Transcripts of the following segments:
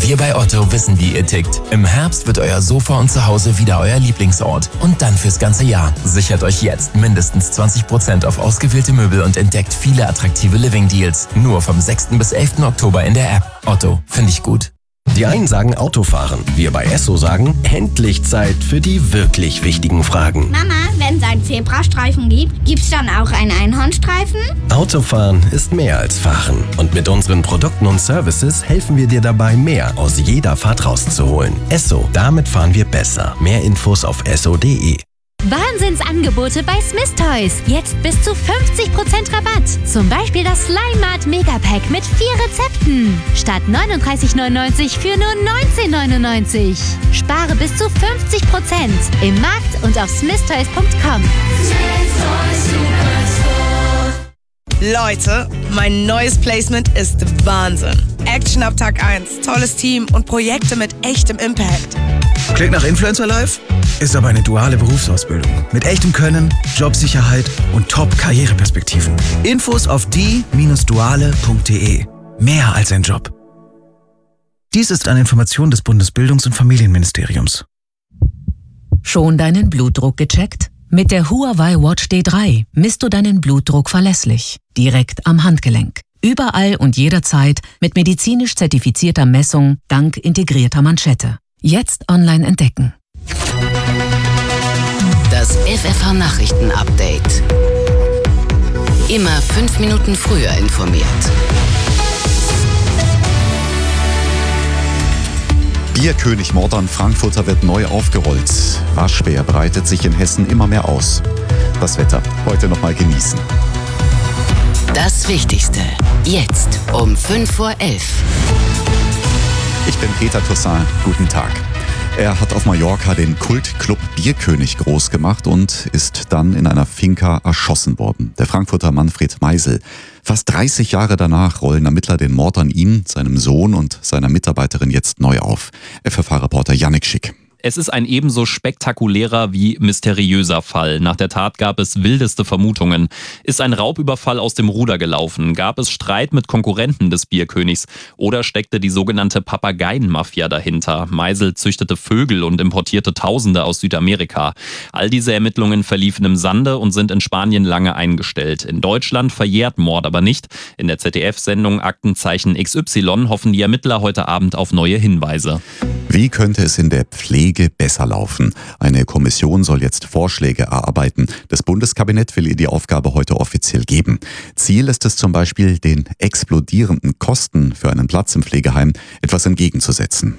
Wir bei Otto wissen, wie ihr tickt. Im Herbst wird euer Sofa und Zuhause wieder euer Lieblingsort. Und dann fürs ganze Jahr. Sichert euch jetzt mindestens 20% auf ausgewählte Möbel und entdeckt viele attraktive Living-Deals. Nur vom 6. bis 11. Oktober in der App. Otto, finde ich gut. Die einen sagen Autofahren, wir bei Esso sagen, endlich Zeit für die wirklich wichtigen Fragen. Mama, wenn es einen Zebrastreifen gibt, gibt's dann auch einen Einhornstreifen? Autofahren ist mehr als Fahren. Und mit unseren Produkten und Services helfen wir dir dabei, mehr aus jeder Fahrt rauszuholen. Esso, damit fahren wir besser. Mehr Infos auf esso.de. Wahnsinnsangebote bei Smith Toys. Jetzt bis zu 50% Rabatt. Zum Beispiel das Slime Mart Megapack mit 4 Rezepten. Statt 39,99 für nur 19,99. Spare bis zu 50% im Markt und auf smithtoys.com. Leute, mein neues Placement ist Wahnsinn. Action ab Tag 1, tolles Team und Projekte mit echtem Impact. Klingt nach Influencer Life? Ist aber eine duale Berufsausbildung. Mit echtem Können, Jobsicherheit und Top-Karriereperspektiven. Infos auf die-duale.de. Mehr als ein Job. Dies ist eine Information des Bundesbildungs- und Familienministeriums. Schon deinen Blutdruck gecheckt? Mit der Huawei Watch D3 misst du deinen Blutdruck verlässlich. Direkt am Handgelenk. Überall und jederzeit mit medizinisch zertifizierter Messung dank integrierter Manschette. Jetzt online entdecken. Das FFH-Nachrichten-Update. Immer 5 Minuten früher informiert. Bierkönig-Mord an Frankfurter wird neu aufgerollt. Waschbär breitet sich in Hessen immer mehr aus. Das Wetter heute noch mal genießen. Das Wichtigste jetzt um 5:11 Uhr. Ich bin Peter Toussaint. Guten Tag. Er hat auf Mallorca den Kultclub Bierkönig groß gemacht und ist dann in einer Finca erschossen worden. Der Frankfurter Manfred Meisel. Fast 30 Jahre danach rollen Ermittler den Mord an ihm, seinem Sohn und seiner Mitarbeiterin jetzt neu auf. FFH-Reporter Yannick Schick. Es ist ein ebenso spektakulärer wie mysteriöser Fall. Nach der Tat gab es wildeste Vermutungen. Ist ein Raubüberfall aus dem Ruder gelaufen? Gab es Streit mit Konkurrenten des Bierkönigs? Oder steckte die sogenannte Papageienmafia dahinter? Meisel züchtete Vögel und importierte Tausende aus Südamerika. All diese Ermittlungen verliefen im Sande und sind in Spanien lange eingestellt. In Deutschland verjährt Mord aber nicht. In der ZDF-Sendung Aktenzeichen XY hoffen die Ermittler heute Abend auf neue Hinweise. Wie könnte es in der Pflege besser laufen? Eine Kommission soll jetzt Vorschläge erarbeiten. Das Bundeskabinett will ihr die Aufgabe heute offiziell geben. Ziel ist es zum Beispiel, den explodierenden Kosten für einen Platz im Pflegeheim etwas entgegenzusetzen.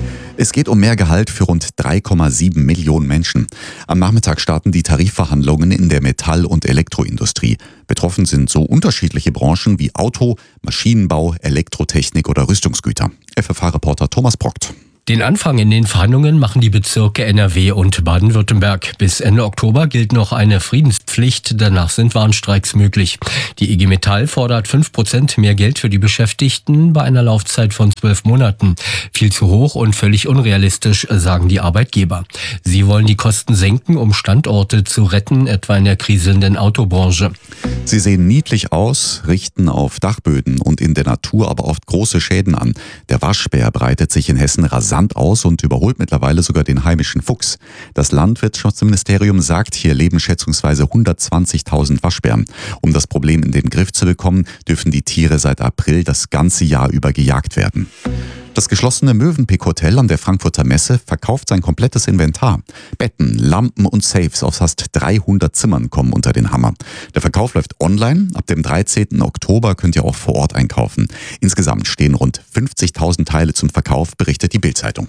Es geht um mehr Gehalt für rund 3,7 Millionen Menschen. Am Nachmittag starten die Tarifverhandlungen in der Metall- und Elektroindustrie. Betroffen sind so unterschiedliche Branchen wie Auto, Maschinenbau, Elektrotechnik oder Rüstungsgüter. FFH-Reporter Thomas Brockt. Den Anfang in den Verhandlungen machen die Bezirke NRW und Baden-Württemberg. Bis Ende Oktober gilt noch eine Friedenspflicht, danach sind Warnstreiks möglich. Die IG Metall fordert 5% mehr Geld für die Beschäftigten bei einer Laufzeit von 12 Monaten. Viel zu hoch und völlig unrealistisch, sagen die Arbeitgeber. Sie wollen die Kosten senken, um Standorte zu retten, etwa in der kriselnden Autobranche. Sie sehen niedlich aus, richten auf Dachböden und in der Natur aber oft große Schäden an. Der Waschbär breitet sich in Hessen rasant aus und überholt mittlerweile sogar den heimischen Fuchs. Das Landwirtschaftsministerium sagt, hier leben schätzungsweise 120.000 Waschbären. Um das Problem in den Griff zu bekommen, dürfen die Tiere seit April das ganze Jahr über gejagt werden. Das geschlossene Mövenpick Hotel an der Frankfurter Messe verkauft sein komplettes Inventar. Betten, Lampen und Safes aus fast 300 Zimmern kommen unter den Hammer. Der Verkauf läuft online. Ab dem 13. Oktober könnt ihr auch vor Ort einkaufen. Insgesamt stehen rund 50.000 Teile zum Verkauf, berichtet die Bild-Zeitung.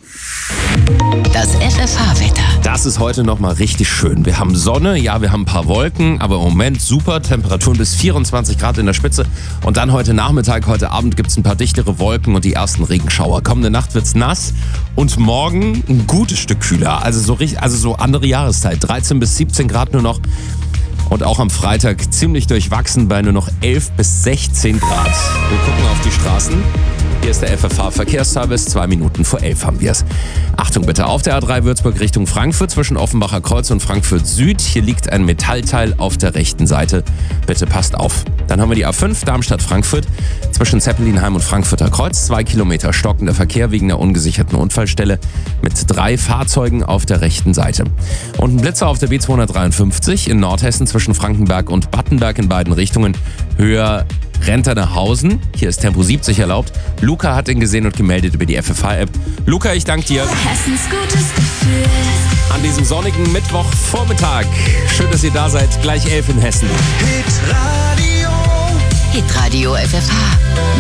Das FFH-Wetter. Das ist heute nochmal richtig schön. Wir haben Sonne, ja, wir haben ein paar Wolken, aber im Moment super. Temperaturen bis 24 Grad in der Spitze. Und dann heute Nachmittag, heute Abend gibt es ein paar dichtere Wolken und die ersten Regenschauer. Kommende Nacht wird's nass und morgen ein gutes Stück kühler. Also so andere Jahreszeit. 13 bis 17 Grad nur noch. Und auch am Freitag ziemlich durchwachsen bei nur noch 11 bis 16 Grad. Wir gucken auf die Straßen. Hier ist der FFH-Verkehrsservice. 2 Minuten vor 11 haben wir es. Achtung bitte, auf der A3 Würzburg Richtung Frankfurt zwischen Offenbacher Kreuz und Frankfurt Süd. Hier liegt ein Metallteil auf der rechten Seite. Bitte passt auf. Dann haben wir die A5 Darmstadt-Frankfurt zwischen Zeppelinheim und Frankfurter Kreuz. 2 Kilometer stockender Verkehr wegen einer ungesicherten Unfallstelle mit 3 Fahrzeugen auf der rechten Seite. Und ein Blitzer auf der B253 in Nordhessen zwischen Frankenberg und Battenberg in beiden Richtungen. Höher Renternehausen. Hier ist Tempo 70 erlaubt. Luca hat ihn gesehen und gemeldet über die FFH-App. Luca, ich danke dir. Hessens gutes Gefühl. An diesem sonnigen Mittwochvormittag. Schön, dass ihr da seid. Gleich 11 in Hessen. Hitradio FFH.